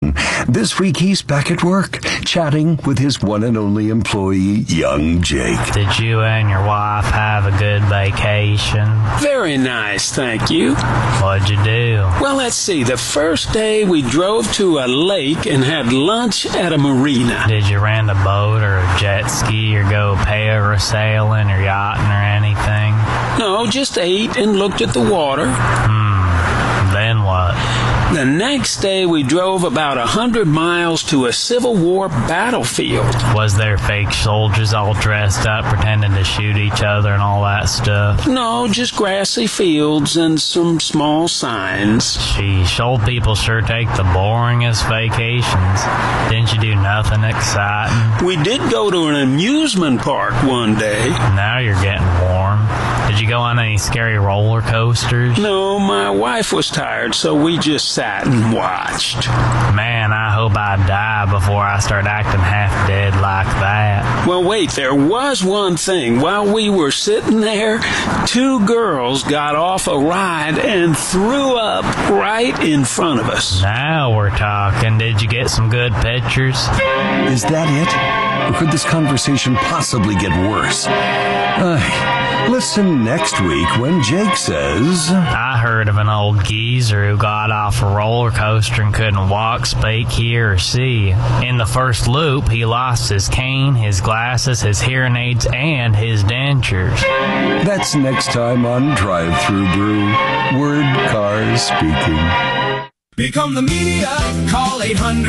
vacation. This week he's back at work, chatting with his one and only employee, young Jake. Did you and your wife have a good vacation? Very nice, thank you. What'd you do? Well, let's see. The first day we drove to a lake and had lunch at a marina. Did you rent a boat or a jet ski or go parasailing or yachting or anything? No, just ate and looked at the water. Then what? The next day we drove about 100 miles to a Civil War battlefield. Was there fake soldiers all dressed up pretending to shoot each other and all that stuff? No, just grassy fields and some small signs. Sheesh, old people sure take the boringest vacations. Didn't you do nothing exciting? We did go to an amusement park one day. Now you're getting warm. Did you go on any scary roller coasters? No, my wife was tired, so we just sat and watched. Man, I hope I die before I start acting half dead like that. Well, wait, there was one thing. While we were sitting there, two girls got off a ride and threw up right in front of us. Now we're talking. Did you get some good pictures? Is that it? Or could this conversation possibly get worse? Listen next week when Jake says... I heard of an old geezer who got off a roller coaster and couldn't walk, speak, hear, or see. In the first loop, he lost his cane, his glasses, his hearing aids, and his dentures. That's next time on Drive Thru Brew. Word Cars Speaking. Become the media. Call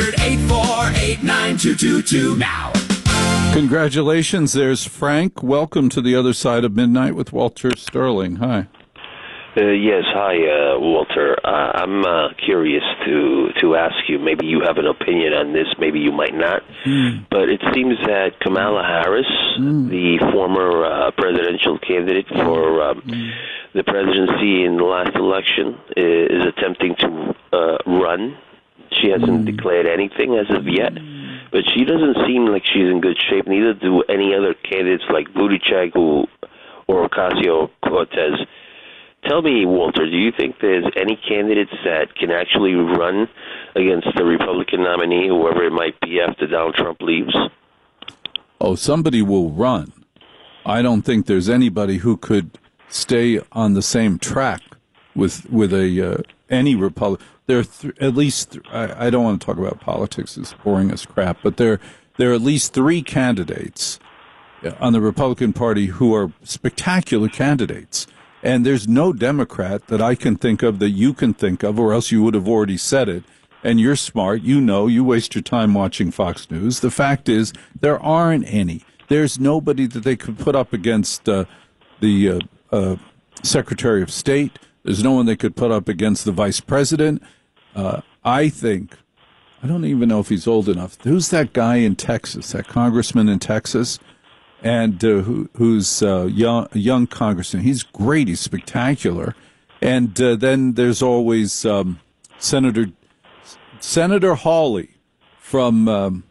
800-848-9222 now. Congratulations, there's Frank. Welcome to the other side of midnight with Walter Sterling. Hi. Yes, hi, Walter. I'm curious to ask you, maybe you have an opinion on this, maybe you might not, but it seems that Kamala Harris, the former presidential candidate for the presidency in the last election, is attempting to run. She hasn't declared anything as of yet. But she doesn't seem like she's in good shape. Neither do any other candidates like Buttigieg or Ocasio-Cortez. Tell me, Walter, do you think there's any candidates that can actually run against the Republican nominee, whoever it might be, after Donald Trump leaves? Oh, somebody will run. I don't think there's anybody who could stay on the same track with any Republican. There are at least, I don't want to talk about politics, it's boring as crap, but there are at least three candidates on the Republican Party who are spectacular candidates. And there's no Democrat that I can think of that you can think of, or else you would have already said it. And you're smart, you waste your time watching Fox News. The fact is, there aren't any. There's nobody that they could put up against the Secretary of State. There's no one they could put up against the Vice President. I think, I don't even know if he's old enough. Who's that guy in Texas, that congressman in Texas, and who's a young congressman? He's great. He's spectacular. And then there's always Senator Hawley from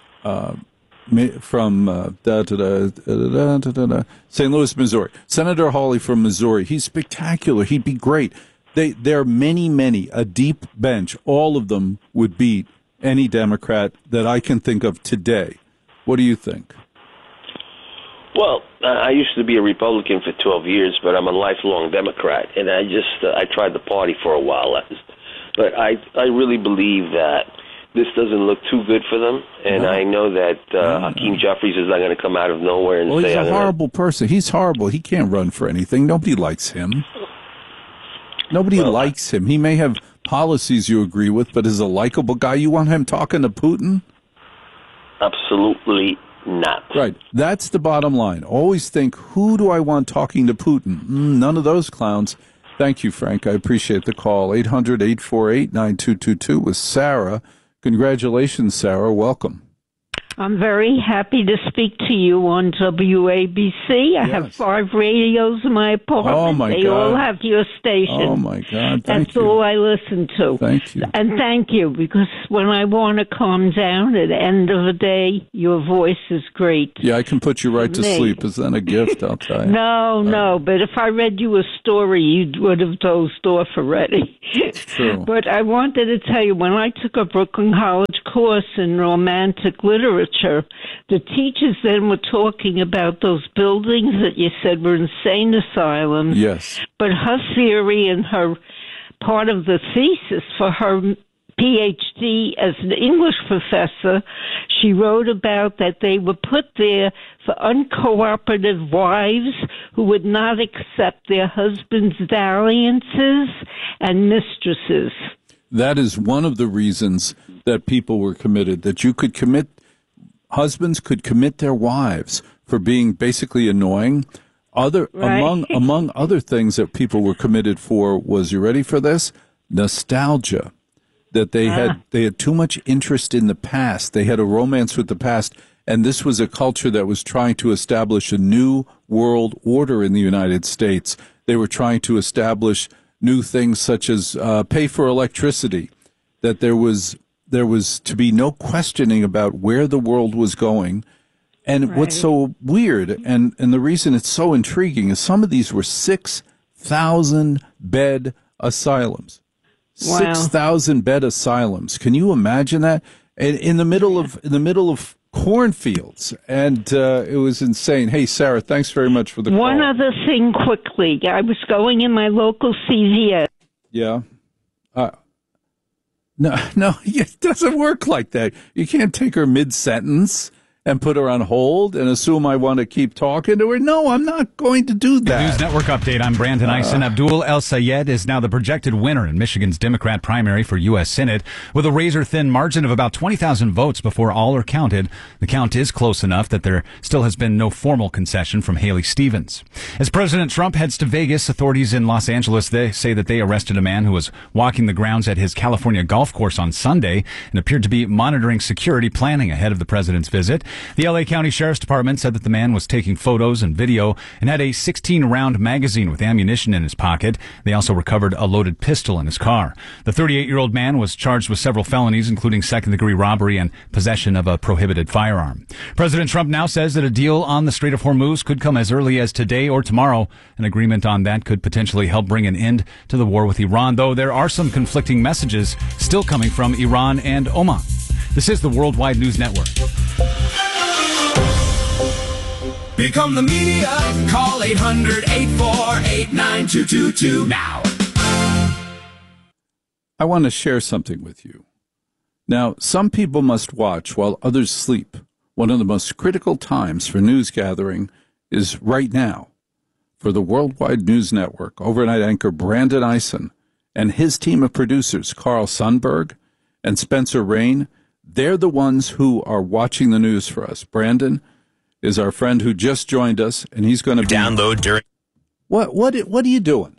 St. Louis, Missouri. Senator Hawley from Missouri. He's spectacular. He'd be great. There are many, a deep bench. All of them would beat any Democrat that I can think of today. What do you think? Well, I used to be a Republican for 12 years, but I'm a lifelong Democrat, and I tried the party for a while. But I really believe that this doesn't look too good for them, and I know that Hakeem Jeffries is not going to come out of nowhere and say... he's a horrible person. He's horrible. He can't run for anything. Nobody likes him. Nobody likes him. He may have policies you agree with, but as a likable guy, you want him talking to Putin? Absolutely not. Right. That's the bottom line. Always think, who do I want talking to Putin? None of those clowns. Thank you, Frank. I appreciate the call. 800-848-9222 with Sarah. Congratulations, Sarah. Welcome. I'm very happy to speak to you on WABC. I have 5 radios in my apartment. Oh, my they God. all have your station. Oh, my God. That's all I listen to. Thank you. And thank you, because when I want to calm down at the end of the day, your voice is great. Yeah, I can put you right to sleep. Is that a gift? I'll tell you. No, but if I read you a story, you would have dozed off already. True. But I wanted to tell you, when I took a Brooklyn College course in romantic literature, the teachers then were talking about those buildings that you said were insane asylums. Yes. But her theory and her part of the thesis for her PhD as an English professor, she wrote about that they were put there for uncooperative wives who would not accept their husbands' dalliances and mistresses. That is one of the reasons that people were committed, that husbands could commit their wives for being basically annoying. Among other things that people were committed for was, you ready for this? Nostalgia. That they had too much interest in the past. They had a romance with the past. And this was a culture that was trying to establish a new world order in the United States. They were trying to establish new things such as pay for electricity, that there was to be no questioning about where the world was going. And what's so weird, and the reason it's so intriguing, is some of these were 6,000 bed asylums. Wow. 6,000 bed asylums. Can you imagine that? In the middle of cornfields, and it was insane. Hey, Sarah, thanks very much for the call. One other thing quickly. I was going in my local CVS. Yeah. No, it doesn't work like that. You can't take her mid-sentence and put her on hold and assume I want to keep talking to her. No, I'm not going to do that. News Network update. I'm Brandon Eisen. Abdul El Sayed is now the projected winner in Michigan's Democrat primary for U.S. Senate with a razor-thin margin of about 20,000 votes before all are counted. The count is close enough that there still has been no formal concession from Haley Stevens. As President Trump heads to Vegas, authorities in Los Angeles they say that they arrested a man who was walking the grounds at his California golf course on Sunday and appeared to be monitoring security planning ahead of the president's visit. The L.A. County Sheriff's Department said that the man was taking photos and video and had a 16-round magazine with ammunition in his pocket. They also recovered a loaded pistol in his car. The 38-year-old man was charged with several felonies, including second-degree robbery and possession of a prohibited firearm. President Trump now says that a deal on the Strait of Hormuz could come as early as today or tomorrow. An agreement on that could potentially help bring an end to the war with Iran, though there are some conflicting messages still coming from Iran and Oman. This is the Worldwide News Network. Become the media. Call 800-848-9222 now. I want to share something with you. Now, some people must watch while others sleep. One of the most critical times for news gathering is right now. For the Worldwide News Network, overnight anchor Brandon Eisen and his team of producers, Carl Sundberg and Spencer Rain, they're the ones who are watching the news for us. Brandon is our friend who just joined us, and he's going to download during. What are you doing?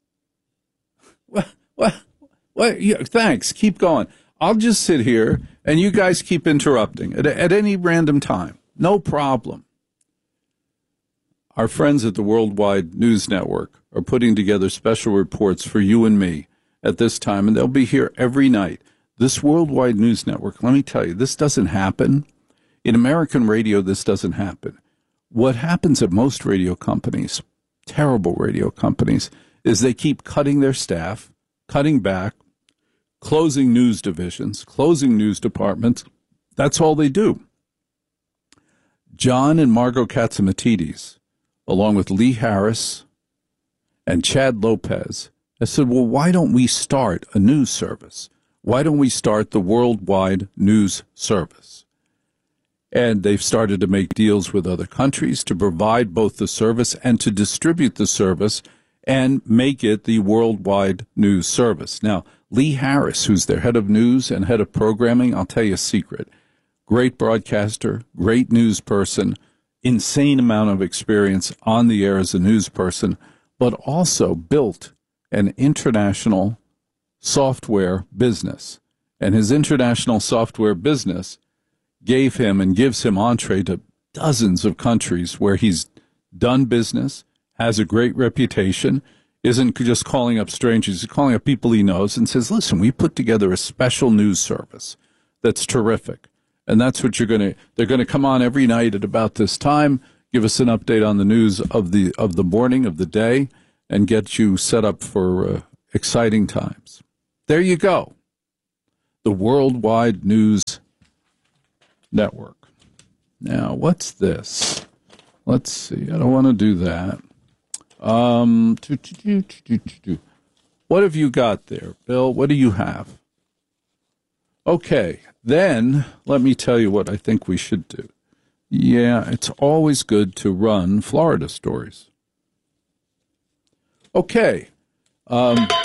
What? Thanks. Keep going. I'll just sit here, and you guys keep interrupting at any random time. No problem. Our friends at the Worldwide News Network are putting together special reports for you and me at this time, and they'll be here every night. This Worldwide News Network, let me tell you, this doesn't happen. In American radio, this doesn't happen. What happens at most radio companies, terrible radio companies, is they keep cutting their staff, cutting back, closing news divisions, closing news departments. That's all they do. John and Margot Katzimatidis, along with Lee Harris and Chad Lopez, I said, well, why don't we start a news service? Why don't we start the Worldwide News Service? And they've started to make deals with other countries to provide both the service and to distribute the service and make it the Worldwide News Service. Now, Lee Harris, who's their head of news and head of programming, I'll tell you a secret. Great broadcaster, great news person, insane amount of experience on the air as a news person, but also built an international software business. And his international software business gave him and gives him entree to dozens of countries where he's done business, has a great reputation, isn't just calling up strangers, he's calling up people he knows and says, listen, we put together a special news service that's terrific. And that's what they're going to come on every night at about this time, give us an update on the news of the morning, of the day, and get you set up for exciting times. There you go. The Worldwide News Network. Now, what's this? Let's see. I don't want to do that. What have you got there, Bill? What do you have? Okay, then let me tell you what I think we should do. Yeah, it's always good to run Florida stories. Okay.